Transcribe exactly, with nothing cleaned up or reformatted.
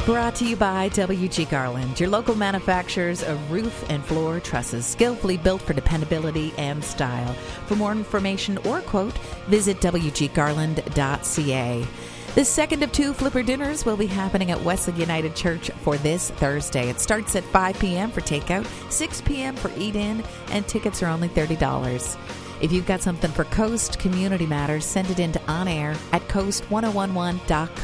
Brought to you by W G Garland, your local manufacturers of roof and floor trusses, skillfully built for dependability and style. For more information or quote, visit w g garland dot c a. The second of two Flipper dinners will be happening at Wesley United Church for this Thursday. It starts at five p.m. for takeout, six p.m. for eat-in, and tickets are only thirty dollars. If you've got something for Coast Community Matters, send it in to on air at coast ten eleven dot com.